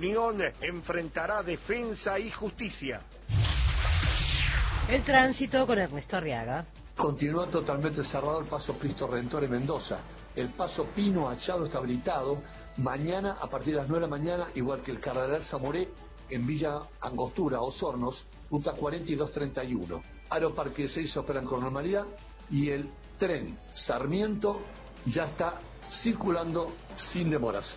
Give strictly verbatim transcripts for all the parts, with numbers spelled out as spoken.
Unión enfrentará Defensa y Justicia. El tránsito con Ernesto Arriaga. Continúa totalmente cerrado el paso Cristo Redentor en Mendoza. El paso Pino Achado está habilitado. Mañana, a partir de las nueve de la mañana, igual que el Cardenal Zamoré, en Villa Angostura, Osornos, ruta cuarenta y dos treinta y uno. Aeroparque seis operan con normalidad y el tren Sarmiento ya está circulando sin demoras.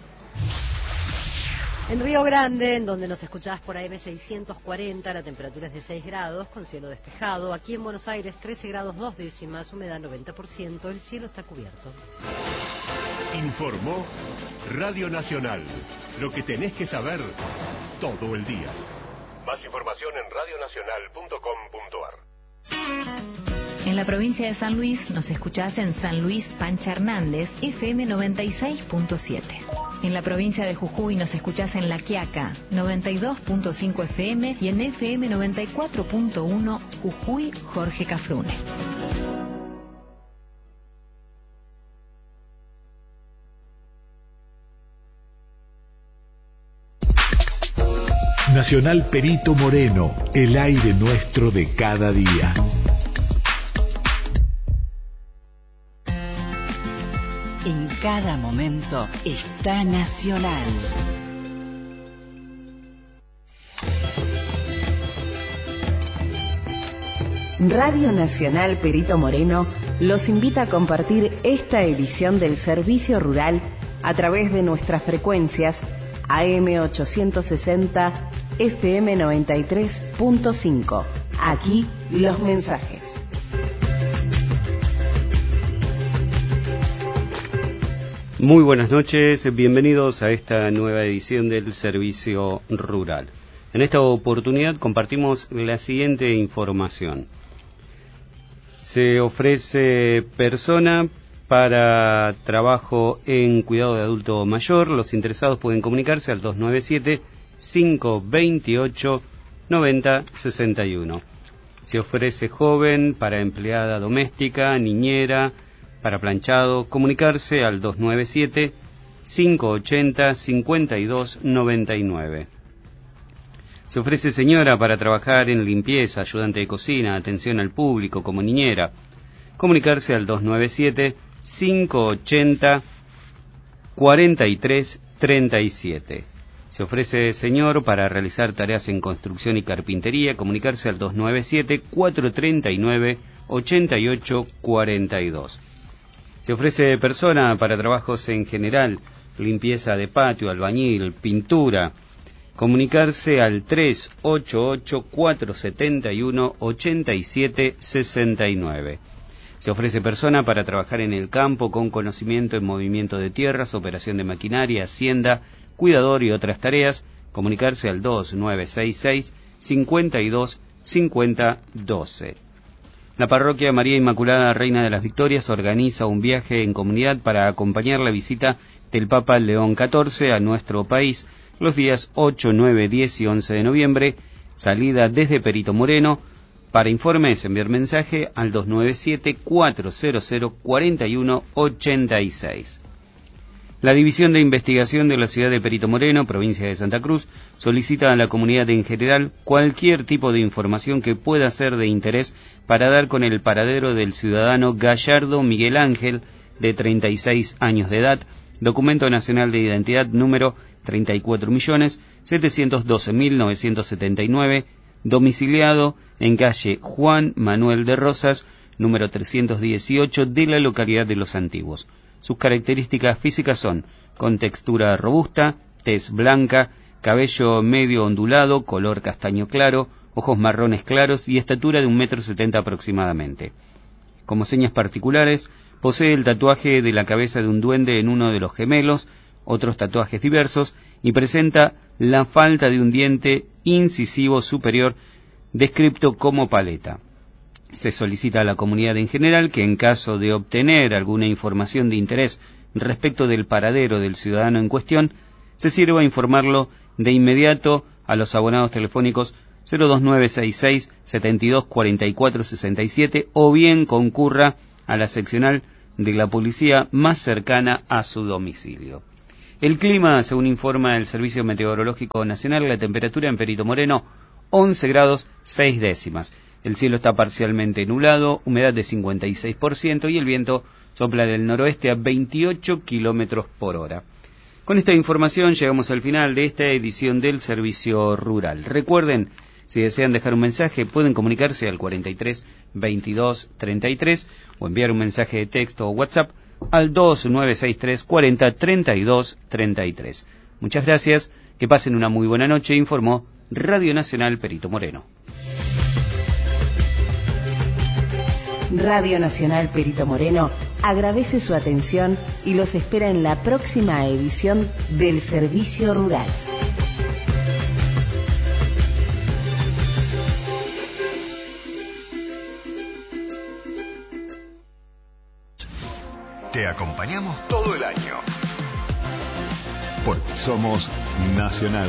En Río Grande, en donde nos escuchás por A M seiscientos cuarenta, la temperatura es de seis grados, con cielo despejado. Aquí en Buenos Aires, trece grados dos décimas, humedad noventa por ciento, el cielo está cubierto. Informó Radio Nacional. Lo que tenés que saber todo el día. Más información en radio nacional punto com punto ar. En la provincia de San Luis nos escuchás en San Luis Pancha Hernández, F M noventa y seis punto siete. En la provincia de Jujuy nos escuchás en La Quiaca, noventa y dos punto cinco F M y en F M noventa y cuatro punto uno Jujuy Jorge Cafrune. Nacional Perito Moreno, el aire nuestro de cada día. En cada momento está Nacional. Radio Nacional Perito Moreno los invita a compartir esta edición del Servicio Rural a través de nuestras frecuencias A M ochocientos sesenta, F M noventa y tres punto cinco. Aquí los mensajes. Muy buenas noches, bienvenidos a esta nueva edición del Servicio Rural. En esta oportunidad compartimos la siguiente información. Se ofrece persona para trabajo en cuidado de adulto mayor. Los interesados pueden comunicarse al dos nueve siete, cinco dos ocho, nueve cero seis uno. Se ofrece joven para empleada doméstica, niñera, para planchado, comunicarse al dos nueve siete, cinco ocho cero, cinco dos nueve nueve. Se ofrece señora para trabajar en limpieza, ayudante de cocina, atención al público como niñera. Comunicarse al dos nueve siete, cinco ocho cero, cuatro tres tres siete. Se ofrece señor para realizar tareas en construcción y carpintería. Comunicarse al dos nueve siete, cuatro tres nueve, ocho ocho cuatro dos. Se ofrece persona para trabajos en general, limpieza de patio, albañil, pintura. Comunicarse al tres ocho ocho, cuatro siete uno, ocho siete seis nueve. Se ofrece persona para trabajar en el campo con conocimiento en movimiento de tierras, operación de maquinaria, hacienda, cuidador y otras tareas. Comunicarse al dos nueve seis seis, cinco dos, cinco cero uno dos. La parroquia María Inmaculada Reina de las Victorias organiza un viaje en comunidad para acompañar la visita del Papa León catorce a nuestro país los días ocho, nueve, diez y once de noviembre. Salida desde Perito Moreno. Para informes, enviar mensaje al dos nueve siete, cuatro cero cero, cuatro uno ocho seis. La División de Investigación de la ciudad de Perito Moreno, provincia de Santa Cruz, solicita a la comunidad en general cualquier tipo de información que pueda ser de interés para dar con el paradero del ciudadano Gallardo Miguel Ángel, de treinta y seis años de edad, documento nacional de identidad número treinta y cuatro millones setecientos doce mil novecientos setenta y nueve, domiciliado en calle Juan Manuel de Rosas, número trescientos dieciocho, de la localidad de Los Antiguos. Sus características físicas son con textura robusta, tez blanca, cabello medio ondulado, color castaño claro, ojos marrones claros y estatura de un metro setenta aproximadamente. Como señas particulares, posee el tatuaje de la cabeza de un duende en uno de los gemelos, otros tatuajes diversos, y presenta la falta de un diente incisivo superior descrito como paleta. Se solicita a la comunidad en general que, en caso de obtener alguna información de interés respecto del paradero del ciudadano en cuestión, se sirva a informarlo de inmediato a los abonados telefónicos cero dos nueve seis seis, setenta y dos, cuarenta y cuatro, sesenta y siete o bien concurra a la seccional de la policía más cercana a su domicilio. El clima, según informa el Servicio Meteorológico Nacional, la temperatura en Perito Moreno, once grados seis décimas. El cielo está parcialmente nublado, humedad de cincuenta y seis por ciento y el viento sopla del noroeste a veintiocho kilómetros por hora. Con esta información llegamos al final de esta edición del Servicio Rural. Recuerden, si desean dejar un mensaje, pueden comunicarse al cuarenta y tres, veintidós, treinta y tres o enviar un mensaje de texto o WhatsApp al dos nueve seis tres, cuarenta, treinta y dos, treinta y tres. Muchas gracias, que pasen una muy buena noche, informó Radio Nacional Perito Moreno. Radio Nacional Perito Moreno agradece su atención y los espera en la próxima edición del Servicio Rural. Te acompañamos todo el año. Porque somos Nacional.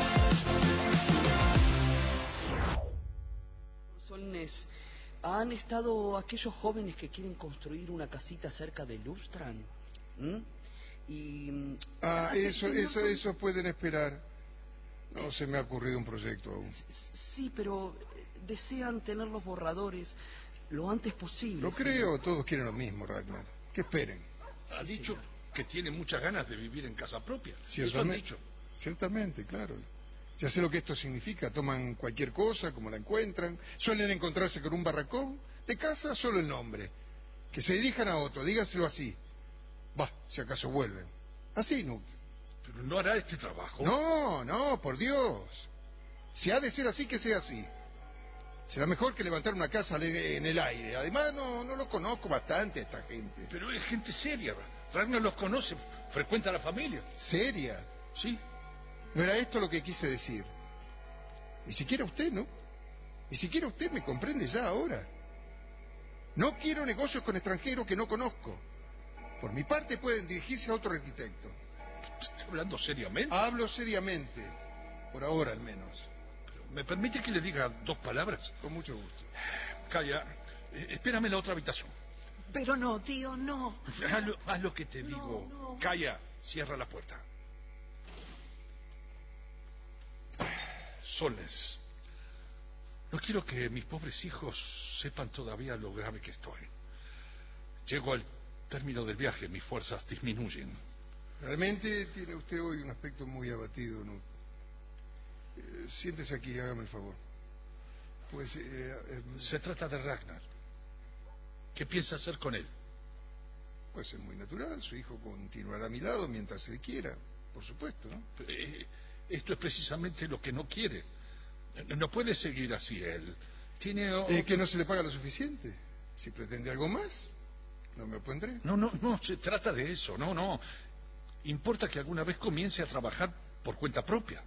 Solnes, ¿han estado aquellos jóvenes que quieren construir una casita cerca de Lustran? ¿Mm? Y ah, hace, eso, sí, eso, no son... eso pueden esperar. No se me ha ocurrido un proyecto aún. Sí, pero desean tener los borradores lo antes posible. Lo ¿sí? creo, todos quieren lo mismo, Ragnar. Que esperen. Ha sí, dicho señor. Que tiene muchas ganas de vivir en casa propia. Eso han dicho. Ciertamente, claro. Ya sé lo que esto significa. Toman cualquier cosa, como la encuentran. Suelen encontrarse con un barracón. De casa, solo el nombre. Que se dirijan a otro, díganselo así. Va, si acaso vuelven. Así, Nut. Pero no hará este trabajo. No, no, por Dios. Si ha de ser así, que sea así. Será mejor que levantar una casa en el aire. Además, no, no lo conozco bastante a esta gente. Pero es gente seria. Ragnar los conoce, frecuenta a la familia. ¿Seria? Sí. No era esto lo que quise decir. Ni siquiera usted, ¿no? Ni siquiera usted me comprende ya ahora. No quiero negocios con extranjeros que no conozco. Por mi parte pueden dirigirse a otro arquitecto. ¿Está hablando seriamente? Hablo seriamente. Por ahora, al menos. Pero, ¿me permite que le diga dos palabras? Con mucho gusto. Calla, eh, espérame en la otra habitación. Pero no, tío, no. Haz lo, haz lo que te no, digo. No. Calla, cierra la puerta. Soles, no quiero que mis pobres hijos sepan todavía lo grave que estoy. Llego al término del viaje, mis fuerzas disminuyen. Realmente tiene usted hoy un aspecto muy abatido, ¿no? Eh, siéntese aquí, hágame el favor. Pues... Eh, eh, Se trata de Ragnar. ¿Qué piensa hacer con él? Pues es muy natural, su hijo continuará a mi lado mientras él quiera, por supuesto, ¿no? Eh, esto es precisamente lo que no quiere. No puede seguir así él. Tiene... Otro... Eh, que no se le paga lo suficiente. Si pretende algo más, no me opondré. No, no, no, se trata de eso, no, no. Importa que alguna vez comience a trabajar por cuenta propia.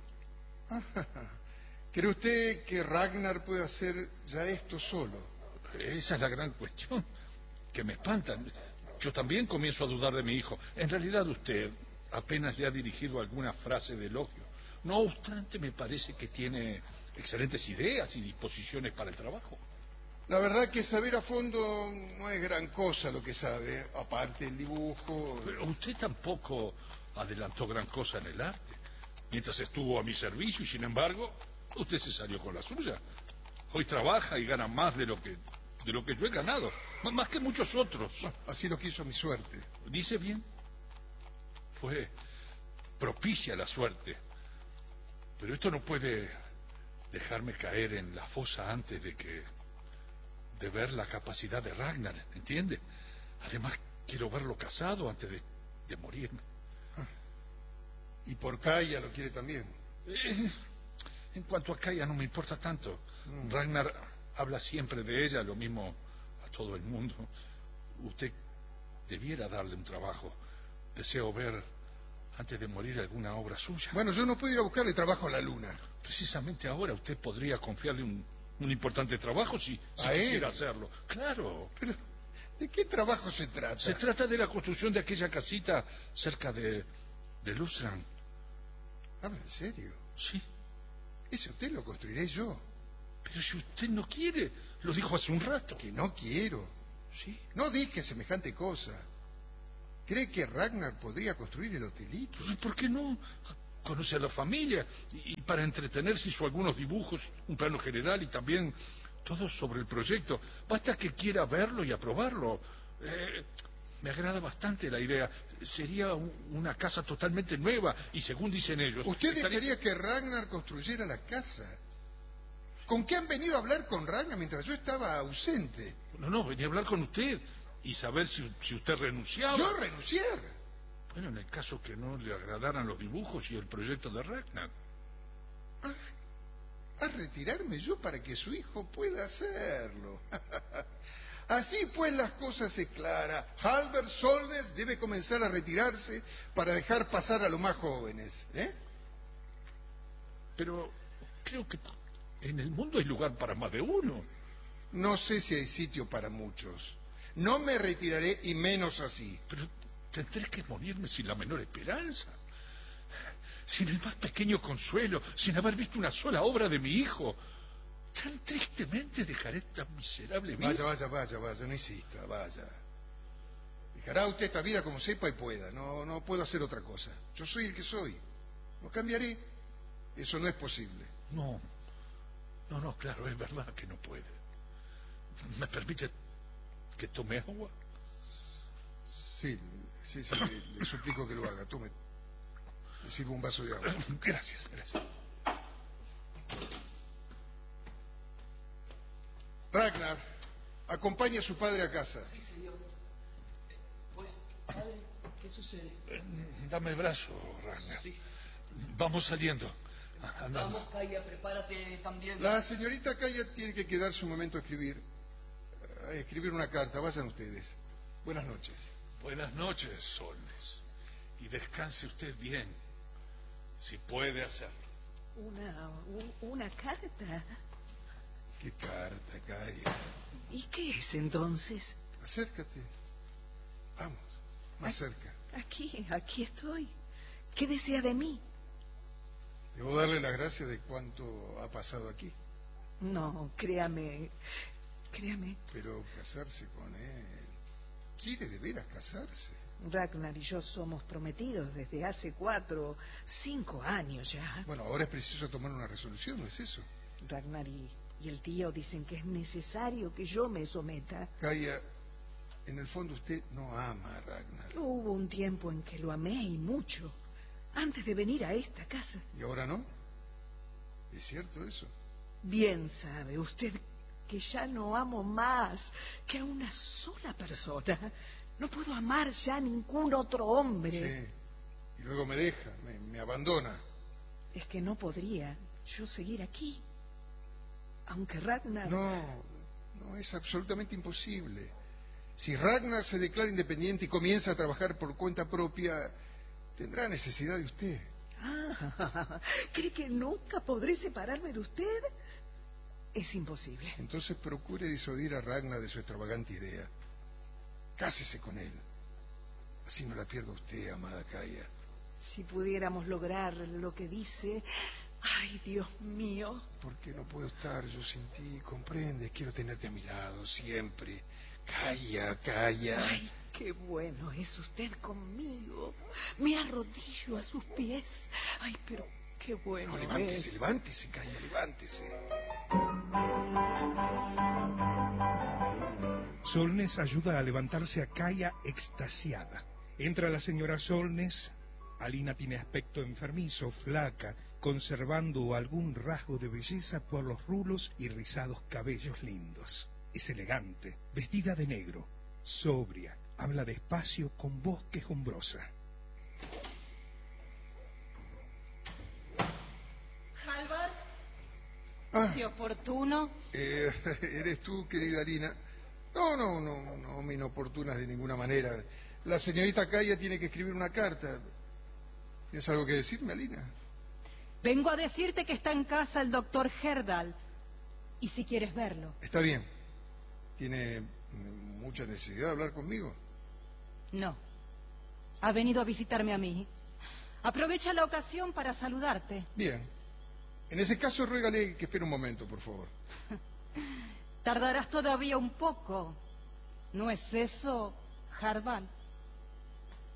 ¿Cree usted que Ragnar puede hacer ya esto solo? Esa es la gran cuestión, que me espantan. Yo también comienzo a dudar de mi hijo. En realidad usted apenas le ha dirigido alguna frase de elogio. No obstante, me parece que tiene excelentes ideas y disposiciones para el trabajo. La verdad que saber a fondo no es gran cosa lo que sabe, aparte el dibujo... Pero usted tampoco adelantó gran cosa en el arte, mientras estuvo a mi servicio y sin embargo, usted se salió con la suya. Hoy trabaja y gana más de lo que... de lo que yo he ganado, más que muchos otros. Bueno, así lo quiso mi suerte. ¿Dice bien? Fue propicia la suerte. Pero esto no puede dejarme caer en la fosa antes de que... de ver la capacidad de Ragnar, ¿entiende? Además, quiero verlo casado antes de, de morirme. Ah. Y por Kaya lo quiere también. Eh, en cuanto a Kaya no me importa tanto. Mm. Ragnar... habla siempre de ella, lo mismo a todo el mundo. Usted debiera darle un trabajo. Deseo ver, antes de morir, alguna obra suya. Bueno, yo no puedo ir a buscarle trabajo a la luna. Precisamente ahora usted podría confiarle un, un importante trabajo si, si quisiera hacerlo. Claro. Pero, ¿de qué trabajo se trata? Se trata de la construcción de aquella casita cerca de, de Lustran. ¿Habla en serio? Sí. Ese hotel lo construiré yo. Pero si usted no quiere, lo dijo hace un rato. Que no quiero. Sí. No dije semejante cosa. ¿Cree que Ragnar podría construir el hotelito? ¿Y por qué no? Conoce a la familia y, y para entretenerse hizo algunos dibujos, un plano general y también todo sobre el proyecto. Basta que quiera verlo y aprobarlo. Eh, me agrada bastante la idea. Sería un, una casa totalmente nueva y según dicen ellos... ¿Usted estaría... dejaría que Ragnar construyera la casa? ¿Con qué han venido a hablar con Ragnar mientras yo estaba ausente? No, no, venía a hablar con usted y saber si, si usted renunciaba. ¿Yo renunciar? Bueno, en el caso que no le agradaran los dibujos y el proyecto de Ragnar. ¿A, a retirarme yo para que su hijo pueda hacerlo? Así pues las cosas se aclaran. Halvar Solnes debe comenzar a retirarse para dejar pasar a los más jóvenes. ¿eh? Pero creo que en el mundo hay lugar para más de uno. No sé si hay sitio para muchos. No me retiraré y menos así. Pero tendré que morirme sin la menor esperanza, sin el más pequeño consuelo, sin haber visto una sola obra de mi hijo. Tan tristemente dejaré esta miserable vida. Vaya, vaya, vaya, vaya, no insista, vaya. Dejará usted esta vida como sepa y pueda. No, no puedo hacer otra cosa. Yo soy el que soy. No cambiaré. Eso no es posible. No, no, no, claro, es verdad que no puede. ¿Me permite que tome agua? Sí, sí, sí, le, le suplico que lo haga. Tome. Le sirvo un vaso de agua. Gracias, gracias. Ragnar, acompañe a su padre a casa. Sí, señor. Pues, padre, ¿qué sucede? Eh, dame el brazo, Ragnar. Sí. Vamos saliendo. Andando. Vamos, Kaya, prepárate también. La señorita Kaya tiene que quedarse un momento a escribir. A escribir una carta. Vayan ustedes. Buenas noches. Buenas noches, Solnes. Y descanse usted bien, si puede hacerlo. Una, un, una carta. ¿Qué carta, Kaya? ¿Y qué es entonces? Acércate. Vamos, más A- cerca. Aquí, aquí estoy. ¿Qué desea de mí? Debo darle las gracias de cuánto ha pasado aquí. No, créame, créame. Pero casarse con él... ¿Quiere de veras casarse? Ragnar y yo somos prometidos desde hace cuatro, cinco años ya. Bueno, ahora es preciso tomar una resolución, ¿no es eso? Ragnar y, y el tío dicen que es necesario que yo me someta. Kaya, en el fondo usted no ama a Ragnar. Hubo un tiempo en que lo amé y mucho, antes de venir a esta casa. ¿Y ahora no? ¿Es cierto eso? Bien sabe usted que ya no amo más que a una sola persona. No puedo amar ya a ningún otro hombre. Sí. Y luego me deja, me, me abandona. Es que no podría yo seguir aquí. Aunque Ragnar... No, no, es absolutamente imposible. Si Ragnar se declara independiente y comienza a trabajar por cuenta propia, tendrá necesidad de usted. Ah, ¿cree que nunca podré separarme de usted? Es imposible. Entonces procure disuadir a Ragnar de su extravagante idea. Cásese con él. Así no la pierda usted, amada Kaya. Si pudiéramos lograr lo que dice... Ay, Dios mío. ¿Por qué no puedo estar yo sin ti? Comprende, quiero tenerte a mi lado siempre. Kaya, Kaya. Ay, qué bueno es usted conmigo. Me arrodillo a sus pies. Ay, pero qué bueno No, levántese, es. levántese, Kaya, levántese. Solnes ayuda a levantarse a Kaya extasiada. Entra la señora Solnes. Alina tiene aspecto enfermizo, flaca, conservando algún rasgo de belleza por los rulos y rizados cabellos lindos. Es elegante, vestida de negro, sobria, habla despacio con voz quejumbrosa. Halvar, Ah, qué oportuno. eh, ¿eres tú, querida Alina? No, no, no, no me inoportunas de ninguna manera. La señorita Kaya tiene que escribir una carta. ¿Tienes algo que decirme, Alina? Vengo a decirte que está en casa el doctor Herdal. Y si quieres verlo. Está bien. ¿Tiene mm, mucha necesidad de hablar conmigo? No. Ha venido a visitarme a mí. Aprovecha la ocasión para saludarte. Bien. En ese caso, ruégale que espere un momento, por favor. Tardarás todavía un poco. ¿No es eso, Hardal?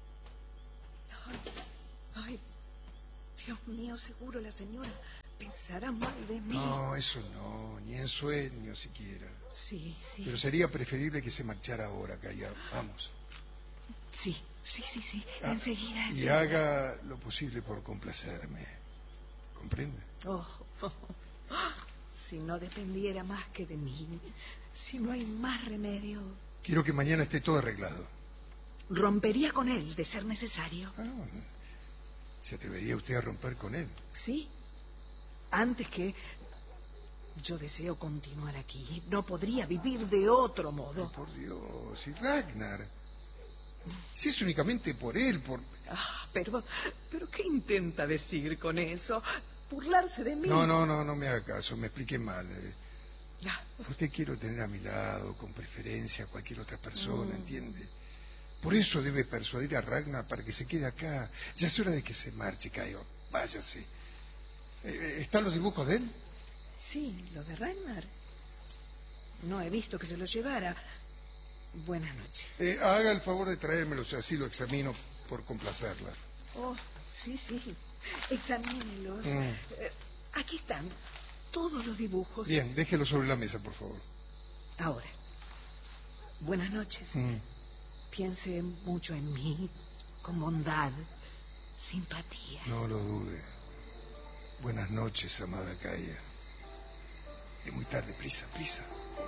Dios mío, seguro la señora pensará mal de mí. No, eso no, ni en sueño siquiera. Sí, sí. Pero sería preferible que se marchara ahora, Kaya. Vamos. Sí, sí, sí, sí. Ah, enseguida, y enseguida. haga lo posible por complacerme. ¿Comprende? Oh, oh, oh. Si no dependiera más que de mí, si no hay más remedio. Quiero que mañana esté todo arreglado. Rompería con él, de ser necesario. Ah, ¿se atrevería usted a romper con él? Sí. Antes que... Yo deseo continuar aquí. No podría vivir de otro modo. Ay, por Dios, y Ragnar. Si es únicamente por él, por... Ah, pero... ¿Pero qué intenta decir con eso? ¿Burlarse de mí? No, no, no, no me haga caso, me expliqué mal. Eh. Ah. Usted quiero tener a mi lado, con preferencia a cualquier otra persona, Mm. ¿entiende? Por eso debe persuadir a Ragnar para que se quede acá. Ya es hora de que se marche, Caio. Váyase. Eh, ¿Están los dibujos de él? Sí, lo de Ragnar. No he visto que se lo llevara. Buenas noches. Eh, haga el favor de traérmelos, así lo examino por complacerla. Oh, sí, sí. Examínelos. Mm. Eh, aquí están todos los dibujos. Bien, déjelo sobre la mesa, por favor. Ahora, buenas noches. Mm. Piense mucho en mí, con bondad, simpatía. No lo dude. Buenas noches, amada Kaya. Es muy tarde, prisa, prisa.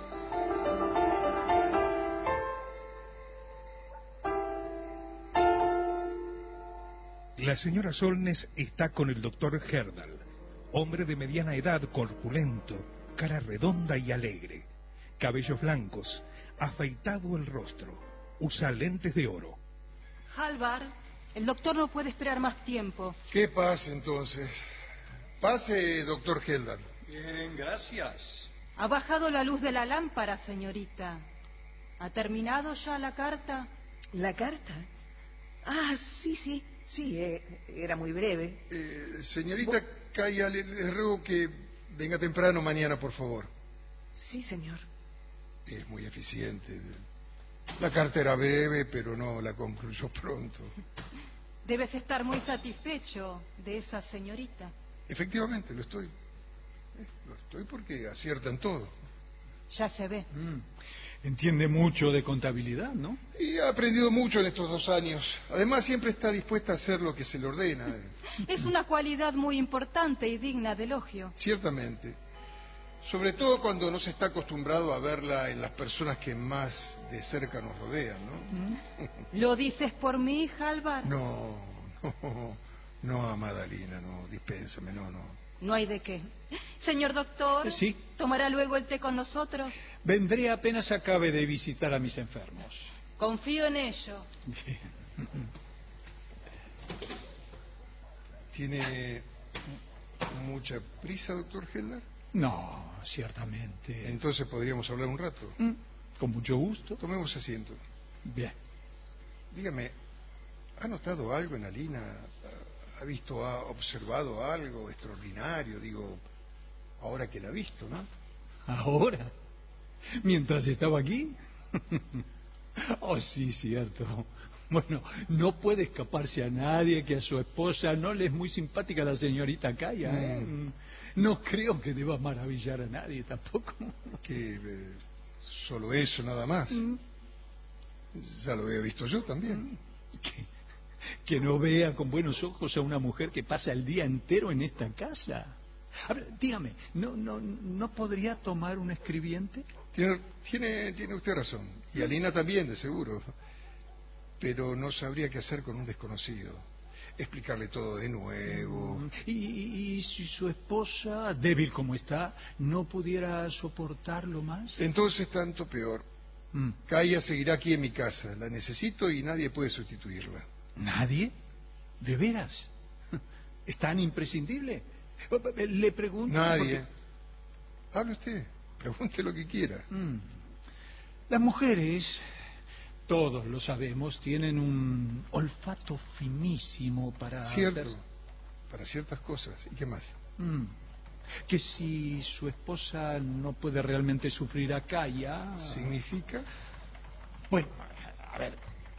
La señora Solnes está con el doctor Herdal, hombre de mediana edad, corpulento, cara redonda y alegre, cabellos blancos, afeitado el rostro, usa lentes de oro. Halvar, el doctor no puede esperar más tiempo. ¿Qué pasa entonces? Pase, doctor Heldar. Bien, gracias. Ha bajado la luz de la lámpara, señorita. ¿Ha terminado ya la carta? ¿La carta? Ah, sí, sí. Sí, eh, era muy breve. Eh, señorita Kaya, le, le ruego que venga temprano mañana, por favor. Sí, señor. Es muy eficiente. La carta era breve, pero no la concluyó pronto. Debes estar muy satisfecho de esa señorita. Efectivamente, lo estoy. Eh, lo estoy porque aciertan todo. Ya se ve. Mm. Entiende mucho de contabilidad, ¿no? Y ha aprendido mucho en estos dos años. Además, siempre está dispuesta a hacer lo que se le ordena. Es una cualidad muy importante y digna de elogio. Ciertamente. Sobre todo cuando no se está acostumbrado a verla en las personas que más de cerca nos rodean, ¿no? ¿Lo dices por mí, Halvar? No, no, no, amada Lina, no, dispénsame, no, no. No hay de qué. Señor doctor, sí. ¿Tomará luego el té con nosotros? Vendré apenas acabe de visitar a mis enfermos. Confío en ello. Bien. ¿Tiene mucha prisa, doctor Heldar? No, ciertamente. Entonces podríamos hablar un rato. Mm, con mucho gusto. Tomemos asiento. Bien. Dígame, ¿ha notado algo en Alina? ¿Ha visto, ha observado algo extraordinario? Digo, ahora que la ha visto, ¿no? ¿Ahora? ¿Mientras estaba aquí? Oh, sí, cierto. Bueno, no puede escaparse a nadie que a su esposa no le es muy simpática la señorita Kaya, ¿eh? Mm. No creo que deba maravillar a nadie tampoco. Que eh, solo eso, nada más. Mm. Ya lo había visto yo también. Mm. Que, que no vea con buenos ojos a una mujer que pasa el día entero en esta casa. A ver, dígame, ¿no, no, no podría tomar un escribiente? Tiene, tiene, tiene usted razón. Y Alina también, de seguro. Pero no sabría qué hacer con un desconocido. Explicarle todo de nuevo. ¿Y, y, y si su esposa, débil como está, no pudiera soportarlo más? Entonces tanto peor. Mm. Kaya seguirá aquí en mi casa. La necesito y nadie puede sustituirla. ¿Nadie? ¿De veras? ¿Es tan imprescindible? Le pregunto... Nadie. Porque... Hable usted. Pregunte lo que quiera. Mm. Las mujeres... Todos lo sabemos, tienen un olfato finísimo para... Cierto, ver... para ciertas cosas. ¿Y qué más? Mm. Que si su esposa no puede realmente sufrir a Kaya... ¿Significa? Bueno, a ver,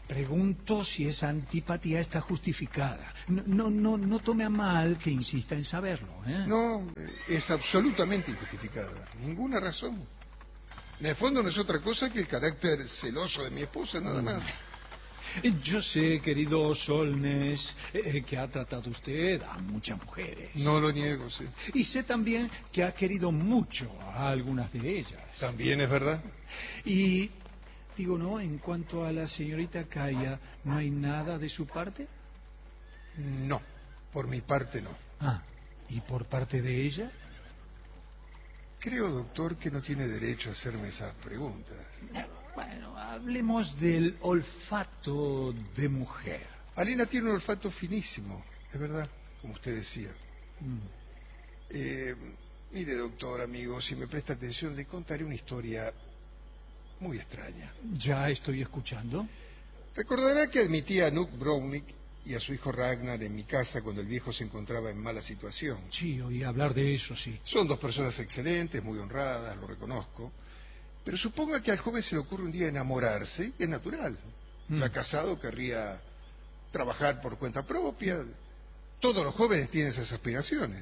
Pregunto si esa antipatía está justificada. No, no, no, no tome a mal que insista en saberlo, ¿eh? No, es absolutamente injustificada. Ninguna razón. En el fondo no es otra cosa que el carácter celoso de mi esposa, nada más. Yo sé, querido Solnes, eh, que ha tratado usted a muchas mujeres. No lo niego, sí. Y sé también que ha querido mucho a algunas de ellas. También es verdad. Y, digo, ¿no? En cuanto a la señorita Kaya, ¿no hay nada de su parte? No, por mi parte no. Ah, ¿y por parte de ella? Creo, doctor, que no tiene derecho a hacerme esas preguntas. Bueno, hablemos del olfato de mujer. Alina tiene un olfato finísimo, es verdad, como usted decía. Mm. Eh, mire, doctor, amigo, si me presta atención, le contaré una historia muy extraña. Ya estoy escuchando. Recordará que admití a Nuke Brownick y a su hijo Ragnar en mi casa cuando el viejo se encontraba en mala situación. Sí, oí hablar de eso, sí. Son dos personas excelentes, muy honradas, lo reconozco. Pero suponga que al joven se le ocurre un día enamorarse, es natural. Mm. Ya casado querría trabajar por cuenta propia. Todos los jóvenes tienen esas aspiraciones.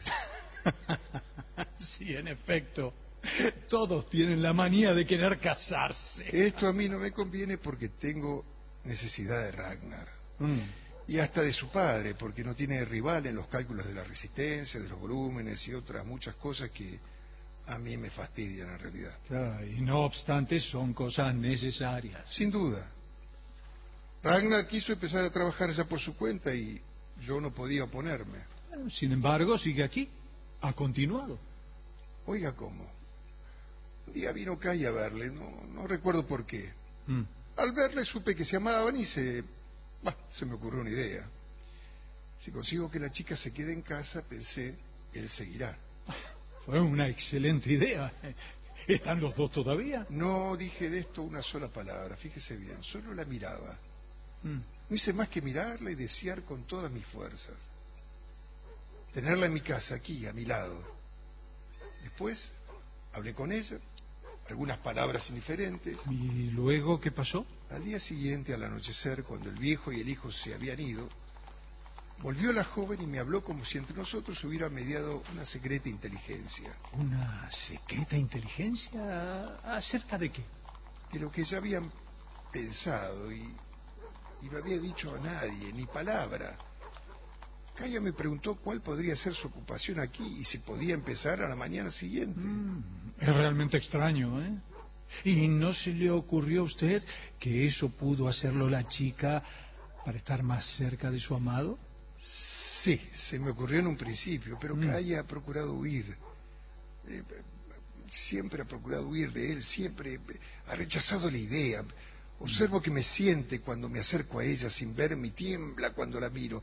Sí, en efecto. Todos tienen la manía de querer casarse. Esto a mí no me conviene porque tengo necesidad de Ragnar. Mm. Y hasta de su padre, porque no tiene rival en los cálculos de la resistencia, de los volúmenes y otras muchas cosas que a mí me fastidian en realidad. Claro, y no obstante son cosas necesarias. Sin duda. Ragnar quiso empezar a trabajar ya por su cuenta y yo no podía oponerme. Sin embargo, sigue aquí. Ha continuado. Oiga, ¿cómo? Un día vino Kaya a verle, no, no recuerdo por qué. Mm. Al verle supe que se amaban y se... Bah, se me ocurrió una idea. Si consigo que la chica se quede en casa, pensé, él seguirá. Fue una excelente idea. ¿Están los dos todavía? No dije de esto una sola palabra, fíjese bien, solo la miraba. Mm. No hice más que mirarla y desear con todas mis fuerzas. Tenerla en mi casa, aquí, a mi lado. Después, hablé con ella, algunas palabras indiferentes. ¿Y luego qué pasó? Al día siguiente, al anochecer, cuando el viejo y el hijo se habían ido, volvió la joven y me habló como si entre nosotros hubiera mediado una secreta inteligencia. ¿Una secreta inteligencia? ¿Acerca de qué? De lo que ya habían pensado y, y no había dicho a nadie, ni palabra. Kaya me preguntó cuál podría ser su ocupación aquí y si podía empezar a la mañana siguiente. Mm, es realmente extraño, ¿eh? ¿Y no se le ocurrió a usted que eso pudo hacerlo la chica para estar más cerca de su amado? Sí, se me ocurrió en un principio, pero Mm. Kaya ha procurado huir. Eh, siempre ha procurado huir de él, siempre ha rechazado la idea. Observo que me siente cuando me acerco a ella sin verme y tiembla cuando la miro.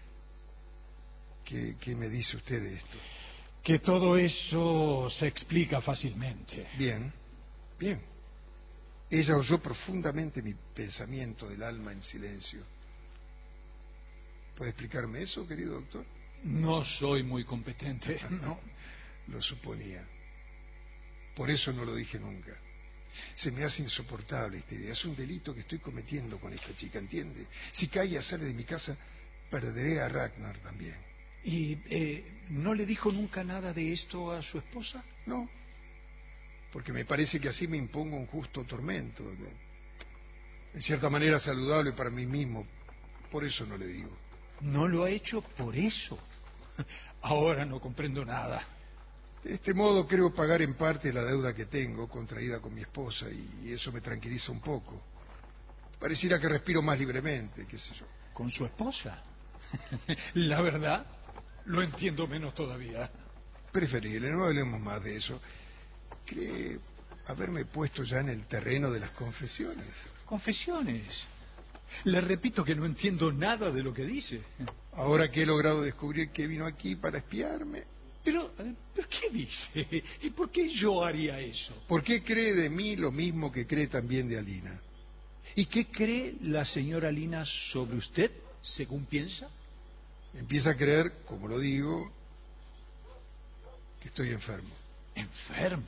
¿Qué, qué me dice usted de esto? Que todo eso se explica fácilmente. Bien, bien. Ella oyó profundamente mi pensamiento del alma en silencio. ¿Puede explicarme eso, querido doctor? No soy muy competente. No, lo suponía. Por eso no lo dije nunca. Se me hace insoportable esta idea. Es un delito que estoy cometiendo con esta chica, ¿entiende? Si Kaya sale de mi casa, perderé a Ragnar también. ¿Y eh, no le dijo nunca nada de esto a su esposa? No, porque me parece que así me impongo un justo tormento. En cierta manera saludable para mí mismo. Por eso no le digo. No lo ha hecho por eso. Ahora no comprendo nada. De este modo creo pagar en parte la deuda que tengo contraída con mi esposa y eso me tranquiliza un poco. Pareciera que respiro más libremente, qué sé yo. ¿Con su esposa? La verdad, lo entiendo menos todavía. Preferible, no hablemos más de eso. ¿Cree haberme puesto ya en el terreno de las confesiones? ¿Confesiones? Le repito que no entiendo nada de lo que dice. Ahora que he logrado descubrir que vino aquí para espiarme... Pero, ¿pero qué dice? ¿Y por qué yo haría eso? ¿Por qué cree de mí lo mismo que cree también de Alina? ¿Y qué cree la señora Alina sobre usted, según piensa? Empieza a creer, como lo digo, que estoy enfermo. ¿Enfermo?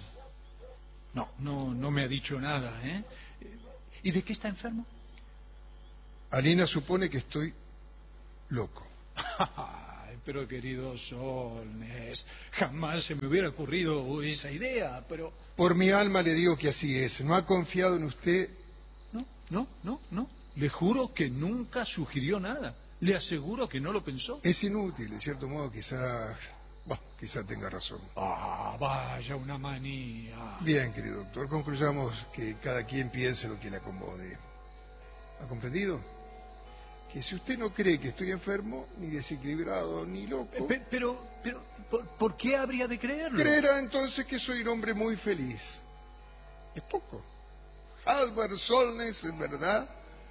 No, no, no me ha dicho nada, ¿eh? ¿Y de qué está enfermo? Alina supone que estoy loco. Ay, pero querido Solnes, jamás se me hubiera ocurrido esa idea, pero... Por mi alma le digo que así es. ¿No ha confiado en usted? No, no, no, no. Le juro que nunca sugirió nada. Le aseguro que no lo pensó. Es inútil, de cierto modo, quizá... Bueno, quizá tenga razón. Ah, vaya una manía. Bien, querido doctor, concluyamos que cada quien piense lo que le acomode. ¿Ha comprendido? Que si usted no cree que estoy enfermo, ni desequilibrado, ni loco... Pero, pero, pero ¿por, ¿por qué habría de creerlo? Creerá entonces que soy un hombre muy feliz. Es poco. Albert Solnes, en verdad,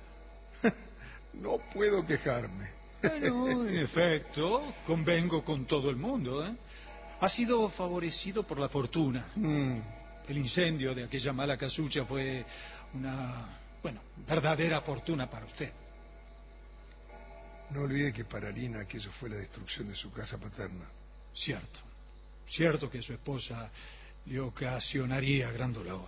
no puedo quejarme. Bueno, en efecto, convengo con todo el mundo, ¿eh? Ha sido favorecido por la fortuna. Mm. El incendio de aquella mala casucha fue una, bueno, verdadera fortuna para usted. No olvide que para Alina aquello fue la destrucción de su casa paterna. Cierto, cierto que su esposa le ocasionaría gran dolor.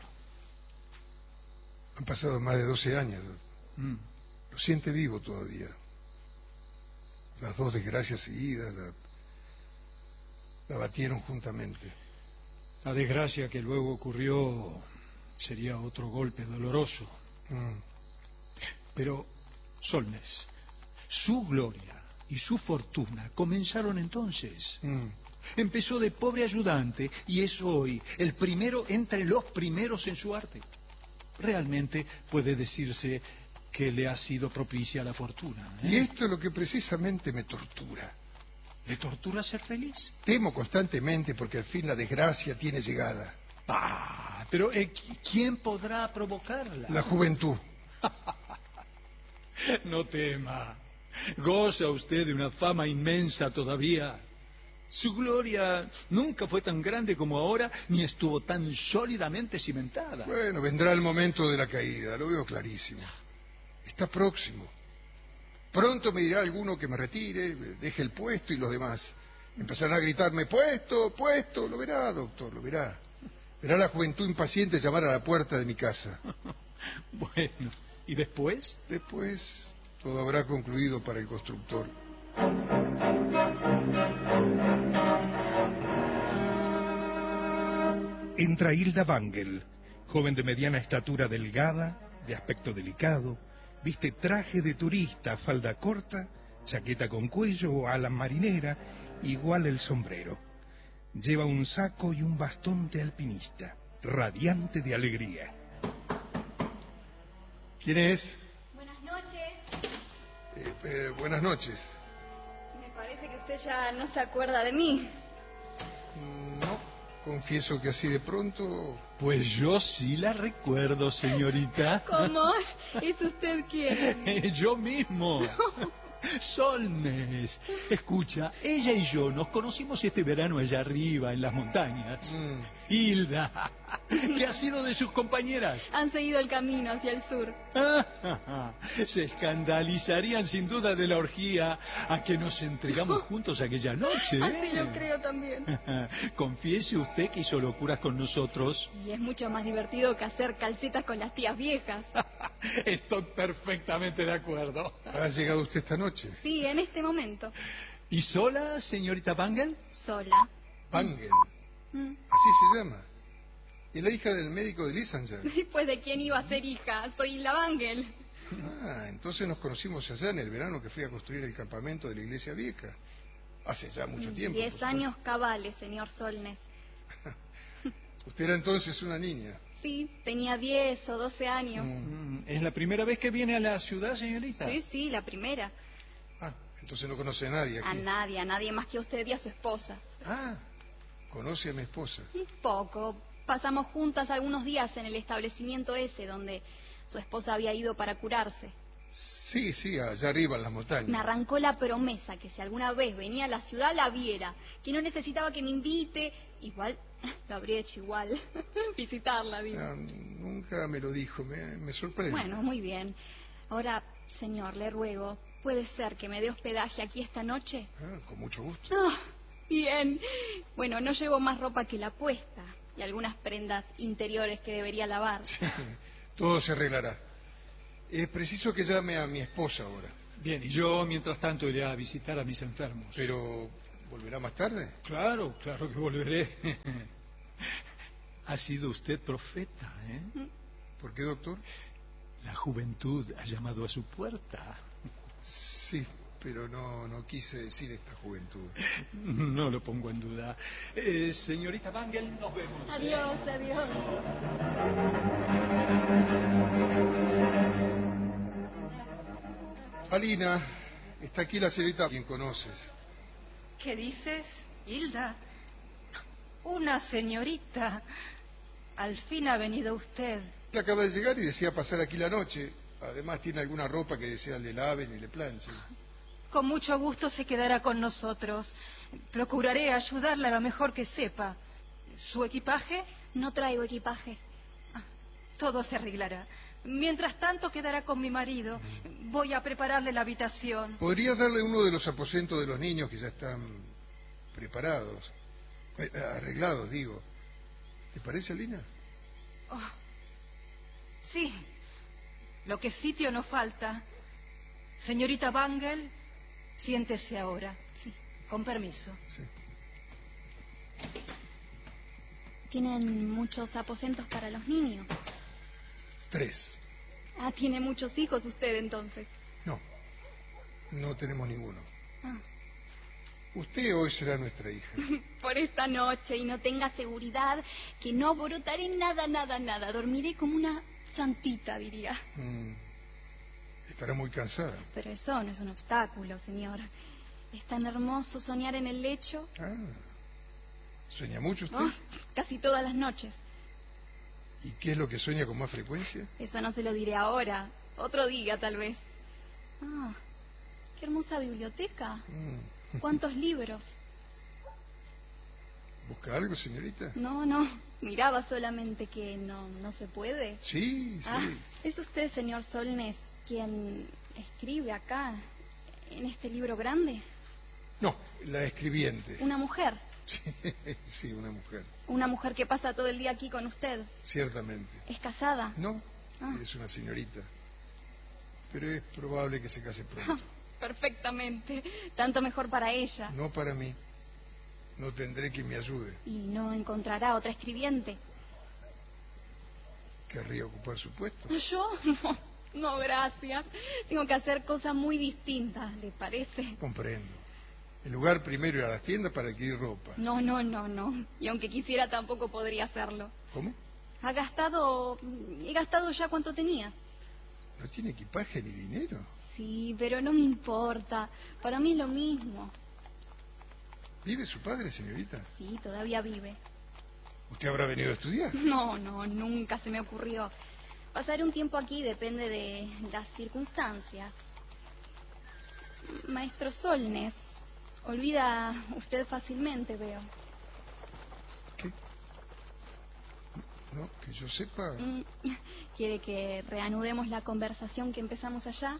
Han pasado más de doce años. Mm. Lo siente vivo todavía. Las dos desgracias seguidas la, la batieron juntamente. La desgracia que luego ocurrió sería otro golpe doloroso. Mm. Pero, Solnes, su gloria y su fortuna comenzaron entonces. Mm. Empezó de pobre ayudante y es hoy el primero entre los primeros en su arte. Realmente puede decirse que le ha sido propicia la fortuna, ¿eh? Y esto es lo que precisamente me tortura. ¿Le tortura ser feliz? Temo constantemente porque al fin la desgracia tiene llegada. Ah, pero eh, ¿quién podrá provocarla? La juventud. No tema. Goza usted de una fama inmensa todavía. Su gloria nunca fue tan grande como ahora, ni estuvo tan sólidamente cimentada. Bueno, vendrá el momento de la caída, lo veo clarísimo. Está próximo. Pronto me dirá alguno que me retire, deje el puesto y los demás. Empezarán a gritarme, puesto, puesto, lo verá, doctor, lo verá. Verá la juventud impaciente llamar a la puerta de mi casa. Bueno, ¿y después? Después todo habrá concluido para el constructor. Entra Hilda Wangel, joven de mediana estatura delgada, de aspecto delicado, viste traje de turista, falda corta, chaqueta con cuello o ala marinera, igual el sombrero. Lleva un saco y un bastón de alpinista, radiante de alegría. ¿Quién es? Buenas noches. Eh, eh, buenas noches. Me parece que usted ya no se acuerda de mí. No, confieso que así de pronto... Pues yo sí la recuerdo, señorita. ¿Cómo? ¿Es usted quién? Yo mismo. Solnes. Escucha, ella y yo nos conocimos este verano allá arriba, en las montañas. Mm. Hilda, ¿qué ha sido de sus compañeras? Han seguido el camino hacia el sur. Se escandalizarían sin duda de la orgía a que nos entregamos juntos aquella noche. Así lo creo también. Confiese usted que hizo locuras con nosotros. Y es mucho más divertido que hacer calcetas con las tías viejas. Estoy perfectamente de acuerdo. ¿Ha llegado usted esta noche? Sí, en este momento. ¿Y sola, señorita Wangel? Sola. Wangel. Mm. Así se llama. ¿Y la hija del médico de Lissanger? ¿Y pues de quién iba a ser hija? Soy la Wangel. Ah, entonces nos conocimos allá en el verano que fui a construir el campamento de la iglesia vieja. Hace ya mucho tiempo. Diez años cabales, señor Solnes. Usted era entonces una niña. Sí, tenía diez o doce años. Mm, ¿Es la primera vez que viene a la ciudad, señorita? Sí, sí, la primera. Ah, entonces no conoce a nadie aquí. A nadie, a nadie más que a usted y a su esposa. Ah, conoce a mi esposa. Un poco. Pasamos juntas algunos días en el establecimiento ese donde su esposa había ido para curarse. Sí, sí, allá arriba en las montañas. Me arrancó la promesa que si alguna vez venía a la ciudad la viera, que no necesitaba que me invite. Igual, lo habría hecho igual. Visitarla, digo. Ah, nunca me lo dijo, me, me sorprende. Bueno, muy bien. Ahora, señor, le ruego, ¿puede ser que me dé hospedaje aquí esta noche? Ah, con mucho gusto. Ah, bien. Bueno, no llevo más ropa que la puesta y algunas prendas interiores que debería lavar. Sí, todo se arreglará. Es preciso que llame a mi esposa ahora. Bien, y yo mientras tanto iré a visitar a mis enfermos. Pero, ¿volverá más tarde? Claro, claro que volveré. Ha sido usted profeta, ¿eh? ¿Por qué, doctor? La juventud ha llamado a su puerta. Sí, pero no, no quise decir esta juventud. No lo pongo en duda. Eh, señorita Bangle, nos vemos. Adiós, ¿eh? adiós. Alina, está aquí la señorita, quien conoces. ¿Qué dices, Hilda? Una señorita. Al fin ha venido usted. Él acaba de llegar y desea pasar aquí la noche. Además tiene alguna ropa que desea le laven y le planchen. Con mucho gusto se quedará con nosotros. Procuraré ayudarla lo mejor que sepa. ¿Su equipaje? No traigo equipaje. Ah, todo se arreglará. Mientras tanto quedará con mi marido. Voy a prepararle la habitación. ¿Podrías darle uno de los aposentos de los niños que ya están preparados? Eh, arreglados, digo. ¿Te parece, Alina? Oh, sí. Lo que sitio no falta. Señorita Bangle, siéntese ahora. Sí. Con permiso. Sí. ¿Tienen muchos aposentos para los niños? Tres. Ah, tiene muchos hijos usted entonces. No, no tenemos ninguno. Ah. Usted hoy será nuestra hija. Por esta noche, y no tenga seguridad que no brotaré nada, nada, nada. Dormiré como una santita, diría. Mm. Estará muy cansada. Pero eso no es un obstáculo, señor. Es tan hermoso soñar en el lecho. Ah. ¿Sueña mucho usted? Oh, casi todas las noches. ¿Y qué es lo que sueña con más frecuencia? Eso no se lo diré ahora. Otro día, tal vez. Ah, qué hermosa biblioteca. Mm. ¿Cuántos libros? ¿Busca algo, señorita? No, no. Miraba solamente que no, no se puede. Sí, sí. Ah, ¿es usted, señor Solnes, quien escribe acá, en este libro grande? No, la escribiente. ¿Una mujer? Sí, sí, una mujer. ¿Una mujer que pasa todo el día aquí con usted? Ciertamente. ¿Es casada? No, Ah. es una señorita. Pero es probable que se case pronto. Perfectamente. Tanto mejor para ella. No para mí. No tendré quien me ayude. Y no encontrará otra escribiente. ¿Querría ocupar su puesto? ¿Yo? No, no, gracias. Tengo que hacer cosas muy distintas, ¿le parece? Comprendo. En lugar primero ir a las tiendas para adquirir ropa. No, no, no, no. Y aunque quisiera tampoco podría hacerlo. ¿Cómo? ¿Ha gastado... he gastado ya cuánto tenía? ¿No tiene equipaje ni dinero? Sí, pero no me importa. Para mí es lo mismo. ¿Vive su padre, señorita? Sí, todavía vive. ¿Usted habrá venido a estudiar? No, no, nunca se me ocurrió. Pasar un tiempo aquí depende de las circunstancias. Maestro Solnes, olvida usted fácilmente, veo. ¿Qué? No, que yo sepa... Mm, ¿Quiere que reanudemos la conversación que empezamos allá?